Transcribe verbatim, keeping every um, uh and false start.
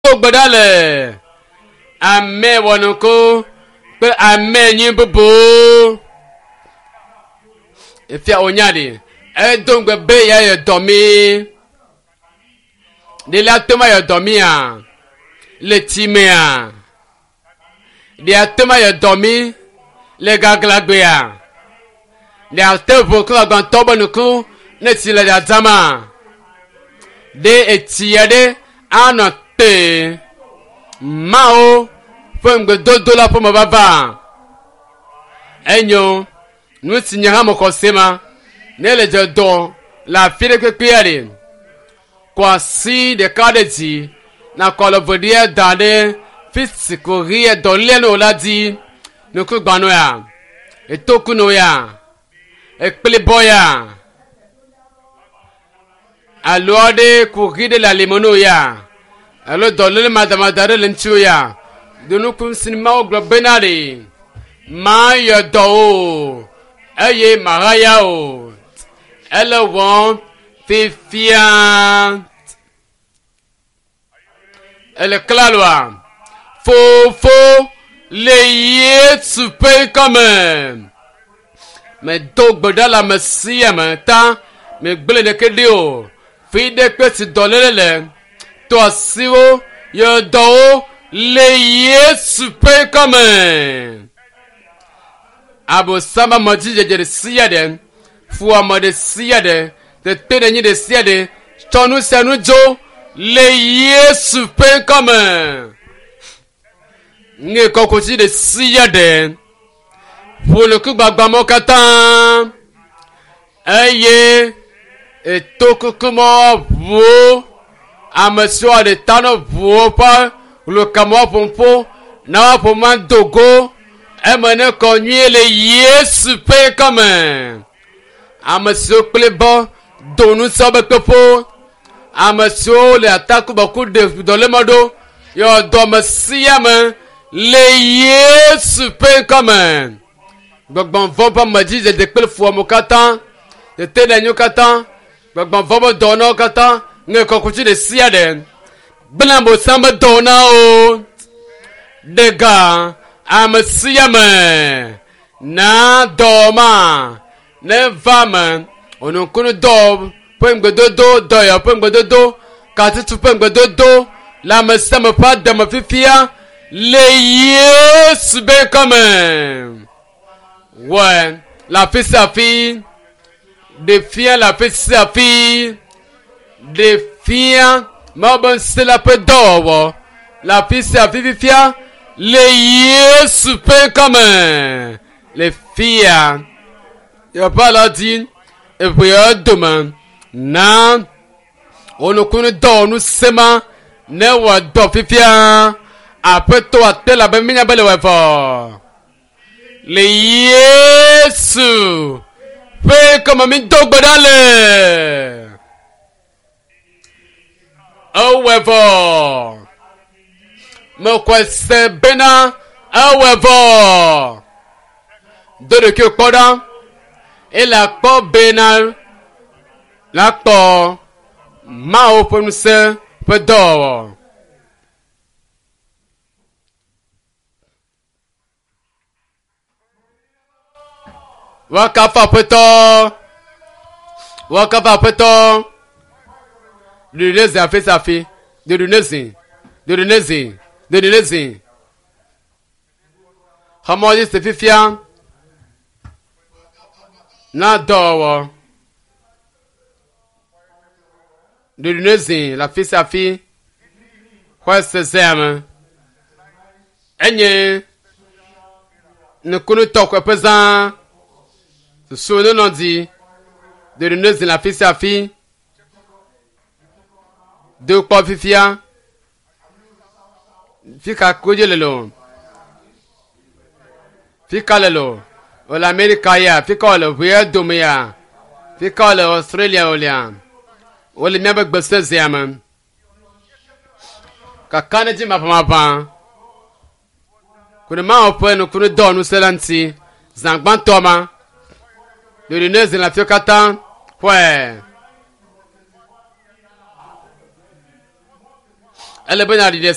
gbadale ame wonoko pe ame nyin bobo efia onyade e dongbe be ya ye domi de la toma ya domi a le timea de atoma ya domi le gaglagbe a de atevo ko gan tobo nuku ne ti le da dama de etiade anote mao fengbe dodo la po baba enyo nu ti nya ha mo ko sema ne le je do la fire ke piare kwa si de kadeti na ko lo vodia dade fisiko rie do leno ladi no ku gbanu ya etoku no ya ekpele boya alode ku gide la limono ya alo dolele madama dare lenchu ya dunu kum sinima o globenari ma ya do eye maraya o ele won fifia ele klalwa fo fo le ye super comme me dog la mesia mata me gbele de kedio fi de peti dolele to asiwo yo do le ye super comme abo sama maji je de sia de fu amade sia de de tede ni de sia de tonu senu jo le ye super comme nge kokoti de sia de pour le coup bagamo katan aye et toko como vo amasio de tano vo pa le kamo pompo na po man dogo emane konye le yesu pe comme amasio plebo donu sabe pepo amasio le attaque beaucoup de dans le modo yo do masiam le yesu pe comme gbogbo voba maji de dekpel fo mo katan de tene nyu katan gbogbo voba dono katan nge kokuti de siade blambo samba dona o dega am siyame na doma ne vama onu kunu do pengbe dodo do ya pengbe dodo kati tu pengbe dodo la me sama pa de ma fifia le yes be comme ouais, la fille sa fille, des filles la fille sa fille, des filles, ma bonne c'est la peu d'or, la fille sa fille fille, les yeux super comme les filles, y a pas la dit, et puis demain, non, on ne connaît d'or nous sema, ne wa d'or fille, après toi t'es la belle belle ouais fort. Le Yesu fait comme un dog badale. However, me kwese bena. However, de le que koda et la ko bena la ko ma open se pedo. Wakafa peto, wakafa peto. De lunezi a fait sa fille, de lunezi, de lunezi, de lunezi. Hamadi se fifia, na dowo. De lunezi, la fille sa fille, quoi se zème. Enye, ne connaît pas pesant. Ce le nom dit de l'unité de la fille sa fille de quoi fifia fika koje lelo fika lelo o l'Amérique ya fika le voya domia fika le Australia olia o le mebe gbese ziama ka kanaji mapama pa kuna ma opo no kuna do no selanti zangban toma de l'unité de la fille katan ouais elle est bonne à l'idée.